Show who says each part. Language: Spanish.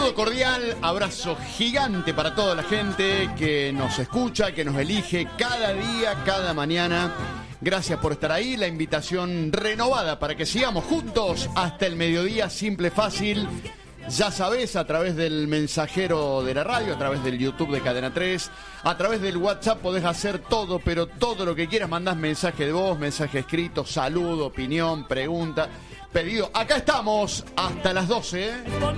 Speaker 1: Saludo cordial, abrazo gigante para toda la gente que nos escucha, que nos elige cada día, cada mañana. Gracias por estar ahí, la invitación renovada para que sigamos juntos hasta el mediodía, simple, fácil. Ya sabés, a través del mensajero de la radio, a través del YouTube de Cadena 3, a través del WhatsApp podés hacer todo, pero todo lo que quieras. Mandás mensaje de voz, mensaje escrito, saludo, opinión, pregunta, pedido. Acá estamos hasta las 12, ¿eh?